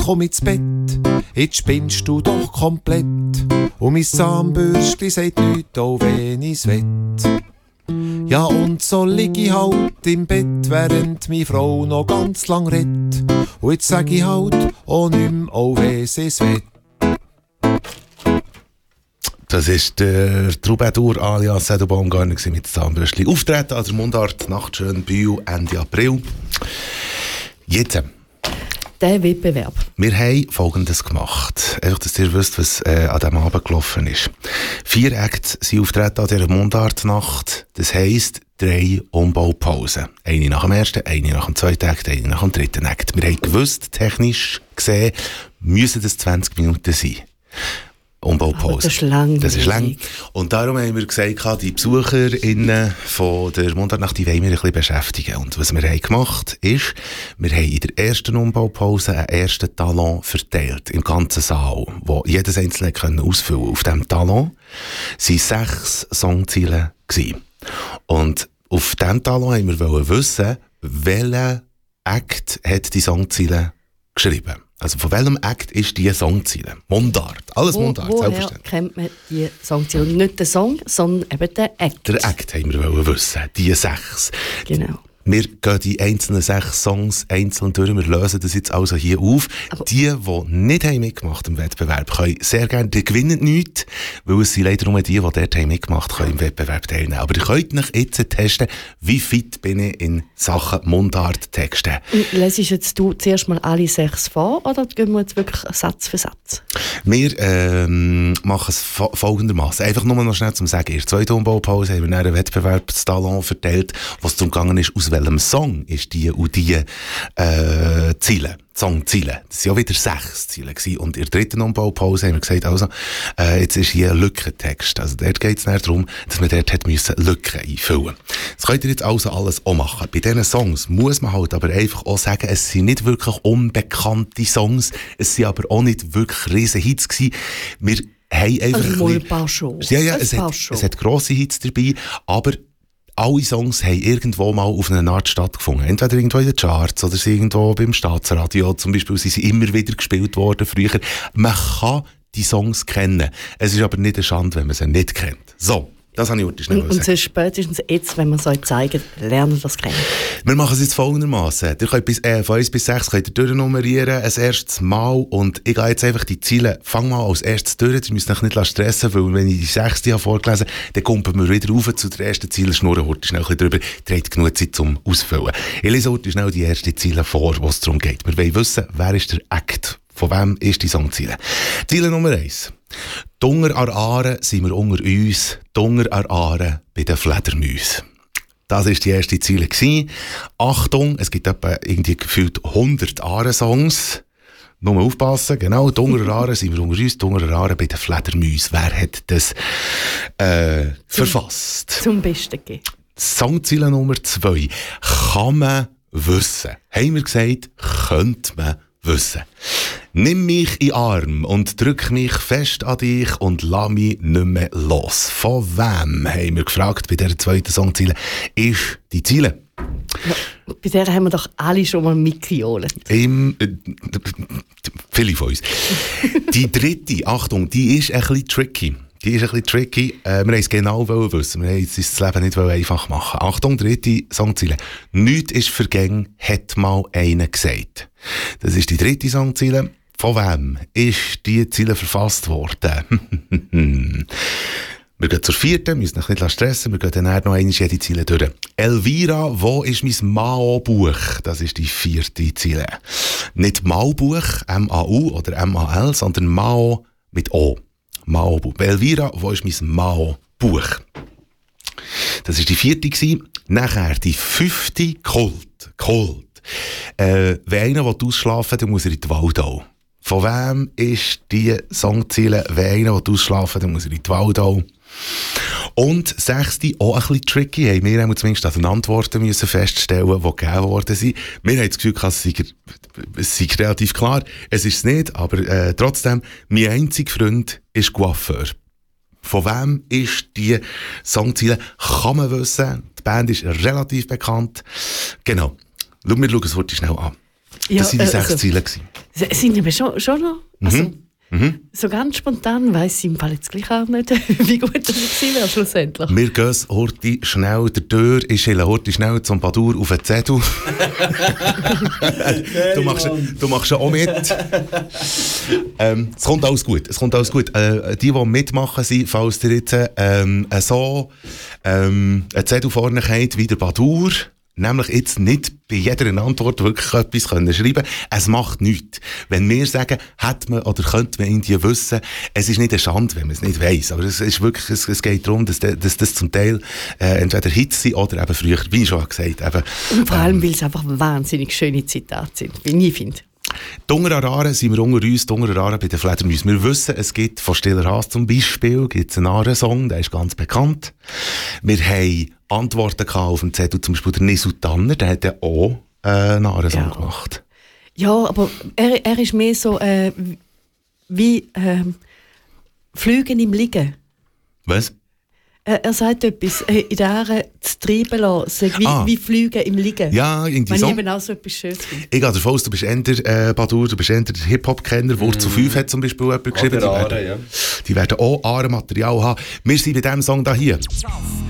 komm ins Bett, jetzt spinnst du doch komplett. Und mein Zahnbürstchen sagt nichts, auch wenn ich's wett. Ja, und so lieg ich halt im Bett, während meine Frau noch ganz lang redt. Und jetzt sag ich halt auch nicht mehr, auch wenn sie's wett. Das ist der Troubadour alias Sedo Baumgartner mit Zahnbürstchen. Auftreten an der Mundart Nachtschön Bühl Ende April. Jetzt. Der Wettbewerb. Wir haben Folgendes gemacht. Einfach, dass ihr wisst, was an diesem Abend gelaufen ist. 4 Acts sind auftreten an dieser Mundartnacht. Das heisst, 3 Umbaupausen. Eine nach dem ersten, eine nach dem zweiten Act, eine nach dem dritten Act. Wir haben gewusst, technisch gesehen, müssen das 20 Minuten sein. Umbaupause. Das ist lang. Das ist lang. Und darum haben wir gesagt, die BesucherInnen von der Mundartnacht, die wollen wir ein bisschen beschäftigen. Und was wir haben gemacht ist, wir haben in der ersten Umbaupause einen ersten Talon verteilt, im ganzen Saal, wo jedes Einzelne ausfüllen konnte. Auf diesem Talon waren 6 Songziele gewesen. Und auf diesem Talon haben wir wissen, welcher Act hat die Songziele geschrieben. Also von welchem Act ist die Songziele? Mundart. Alles Mundart, selbstverständlich. Woher kennt man die Songziele? Nicht den Song, sondern eben den Act. Der Act haben wir wissen. Die 6. Genau. Wir gehen die einzelnen 6 Songs einzeln durch. Wir lösen das jetzt also hier auf. Aber die nicht haben mitgemacht im Wettbewerb, können sehr gerne, die gewinnen nichts, weil es sind leider nur die dort haben mitgemacht, können im Wettbewerb teilnehmen. Aber ihr könnt euch jetzt testen, wie fit bin ich in Sachen Mundart-Texte. Lesest jetzt du zuerst mal alle 6 vor, oder gehen wir jetzt wirklich Satz für Satz? Wir machen es folgendermaßen. Einfach nur noch schnell zum Sagen. In der zweiten Umbaupause haben wir einen Wettbewerbstalon verteilt, was darum gegangen ist, aus welchem Song ist die und die Ziele. Songziele. Das waren ja wieder 6 Ziele gewesen. Und in der dritten Umbaupause haben wir gesagt, also, jetzt ist hier ein Lückentext. Also dort geht es darum, dass man dort Lücken einfüllen musste. Das könnt ihr jetzt also alles auch machen. Bei diesen Songs muss man halt aber einfach auch sagen, es sind nicht wirklich unbekannte Songs, es sind aber auch nicht wirklich riesen Hits gewesen. Wir haben einfach also ein paar schon. Ja, es hat grosse Hits dabei, aber alle Songs haben irgendwo mal auf einer Art stattgefunden. Entweder irgendwo in den Charts oder irgendwo beim Staatsradio zum Beispiel. Sie sind immer wieder gespielt worden früher. Man kann die Songs kennen. Es ist aber nicht eine Schande, wenn man sie nicht kennt. So. Das habe ich schnell und so spätestens jetzt, wenn wir es euch zeigen, lernen wir das kennen. Wir machen es jetzt folgendermaßen. Ihr könnt von 1 bis 6 könnt ihr durchnummerieren, ein erstes Mal. Und ich gehe jetzt einfach die Ziele, fang mal als erstes durch. Ihr müsst euch nicht stressen, weil wenn ich die 6. habe vorgelesen habe, dann kommen wir wieder rauf zu der ersten Ziele, schnurren heute schnell ein bisschen drüber. Ihr habt genug Zeit zum Ausfüllen. Ich lese heute schnell die erste Ziele vor, wo es darum geht. Wir wollen wissen, wer ist der Act? Von wem ist die Songziele? Ziele Nummer 1. Dunger an Aare sind wir unter uns, Dunger an Aare bei den Fledermäusen. Das war die erste Ziele. Achtung, es gibt etwa irgendwie gefühlt 100 Aare-Songs. Nur aufpassen, genau. Dunger an Aare sind wir unter uns, Dunger an Aare bei den Fledermäusen. Wer hat das verfasst? Zum Besten gegeben. Songziele Nummer 2. Kann man wissen? Haben wir gesagt, könnte man wissen. Nimm mich in den Arm und drück mich fest an dich und lass mich nicht mehr los. Von wem, haben wir gefragt bei dieser zweiten Songziele, ist die Ziele? Ja, bei der haben wir doch alle schon mal mitgejohlt. Viele von uns. Die dritte, Achtung, die ist ein bisschen tricky. Wir haben es genau wissen. Wir wollten uns das Leben nicht einfach machen. Achtung, dritte Songziele. Nichts ist vergänglich, hat mal einer gesagt. Das ist die dritte Songziele. Von wem ist die Ziele verfasst worden? Wir gehen zur vierten, müssen uns nicht stressen, wir gehen dann noch einmal jede Ziele durch. Elvira, wo ist mein Mao-Buch? Das ist die vierte Ziele. Nicht Mao-Buch, M-A-U oder M-A-L, sondern Mao mit O. Mao-Buch. Elvira, wo ist mein Mao-Buch? Das war die vierte gewesen. Nachher die fünfte, Kult. Wenn einer ausschlafen will, dann muss er in die Waldau. Von wem ist die Songziele? Wenn einer ausschlafen will, dann muss er in die Waldau. Und sechste, auch ein bisschen tricky, haben wir zumindest an den Antworten müssen feststellen, die gegeben worden sind. Wir haben das Gefühl, es sei relativ klar, es ist es nicht, aber trotzdem, mein einziger Freund ist Coiffeur. Von wem ist die Songziele? Kann man wissen. Die Band ist relativ bekannt. Genau. Wir schauen es heute schnell an. Das waren die 6 Ziele. Es sind eben schon noch... Also, so ganz spontan weiss ich im Fall jetzt gleich auch nicht, wie gut das gewesen wäre schlussendlich. Wir gehen heute schnell der Tür, ich schille heute schnell zum Badur auf den Zettel. du machst ja auch mit. Es kommt alles gut. Die mitmachen sind, falls ihr jetzt einen Zettel vorne habt wie der Badur, nämlich jetzt nicht bei jeder Antwort wirklich etwas schreiben können. Es macht nichts. Wenn wir sagen, hätte man oder könnte man irgendwie wissen, es ist nicht eine Schande, wenn man es nicht weiss. Aber es ist wirklich, es geht darum, dass das zum Teil entweder Hits sind oder eben früher, wie ich schon gesagt habe. Und vor allem, weil es einfach wahnsinnig schöne Zitate sind, wie ich finde. Die Ungerararen sind wir unter uns, die Ungerararen bei den Fledermäusen. Wir wissen, es gibt von Stiller Haas zum Beispiel, gibt es einen Arensong, der ist ganz bekannt. Wir haben Antworten auf dem Zettel, zum Beispiel der Nisu Tanner, der hat ja auch einen Arensong gemacht. Ja, aber er ist mehr so wie Flügen im Liegen. Was? Er sagt etwas, in der Aare zu treiben lassen, wie Flüge im Liegen. Ja, irgendwie so. Ich eben auch so etwas Schönes finde. Ich gehe davon aus, du bist eher Badur, du bist eher der Hip-Hop-Kenner, Wurzel 5 hat zum Beispiel jemand geschrieben. Die werden auch Aare-Material haben. Wir sind bei diesem Song hier.